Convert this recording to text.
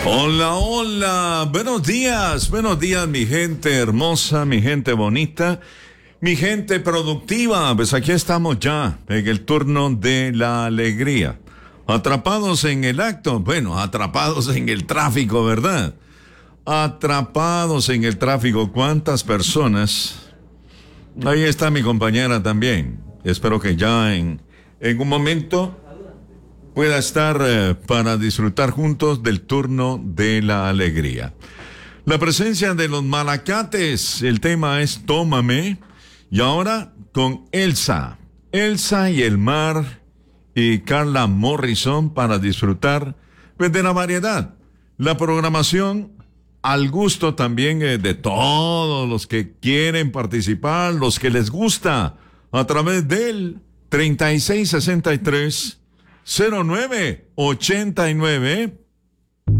Hola, hola, buenos días mi gente hermosa, mi gente bonita, mi gente productiva. Pues aquí estamos ya en el turno de la alegría. Atrapados en el acto, bueno, atrapados en el tráfico, ¿verdad? Atrapados en el tráfico, ¿cuántas personas? Ahí está mi compañera también. Espero que ya en un momento pueda estar para disfrutar juntos del turno de la alegría. La presencia de los Malacates, el tema es Tómame, y ahora con Elsa y el mar y Carla Morrison para disfrutar pues, de la variedad, la programación al gusto también de todos los que quieren participar, los que les gusta, a través del 3663 0989